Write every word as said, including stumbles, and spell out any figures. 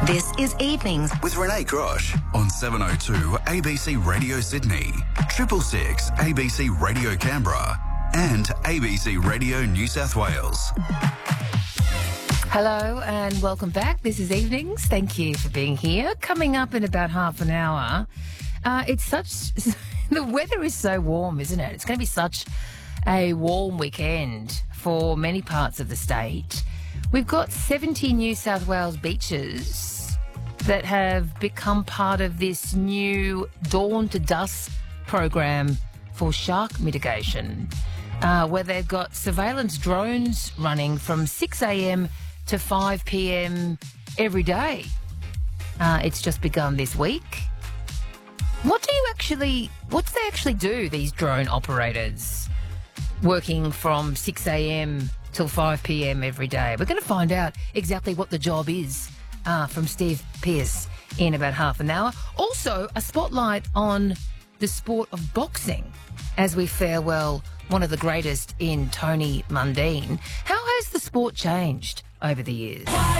This is Evenings with Renee Grosh on seven oh two A B C Radio Sydney, triple six A B C Radio Canberra and A B C Radio New South Wales. Hello and welcome back. This is Evenings. Thank you for being here. Coming up in about half an hour, uh, it's such... the weather is so warm, isn't it? It's going to be such a warm weekend for many parts of the state. We've got seventy New South Wales beaches that have become part of this new Dawn to Dusk program for shark mitigation, uh, where they've got surveillance drones running from six a.m. to five p.m. every day. Uh, it's just begun this week. What do you actually, what do they actually do, these drone operators, working from six a.m. till five p.m. every day? We're going to find out exactly what the job is uh, from Steve Pearce in about half an hour. Also, a spotlight on the sport of boxing as we farewell one of the greatest in Tony Mundine. How has the sport changed over the years?